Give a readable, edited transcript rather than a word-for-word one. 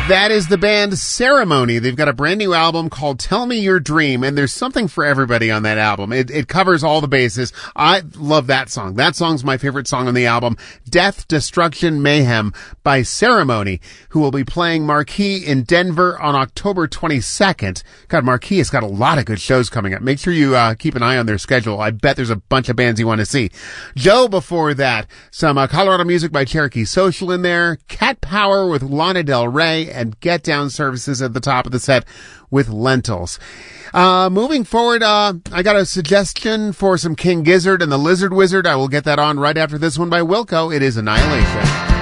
That is the band Ceremony. They've got a brand new album called Tell Me Your Dream, and there's something for everybody on that album. It covers all the bases. I love that song. That song's my favorite song on the album, Death, Destruction, Mayhem by Ceremony, who will be playing Marquee in Denver on October 22nd. God, Marquee has got a lot of good shows coming up. Make sure you keep an eye on their schedule. I bet there's a bunch of bands you want to see. Joe, before that, some Colorado music by Cherokee Social in there, Cat Power with Lana Del Rey, and Get Down Services at the top of the set with Lentils. Moving forward, I got a suggestion for some King Gizzard and the Lizard Wizard. I will get that on right after this one by Wilco. It is Annihilation.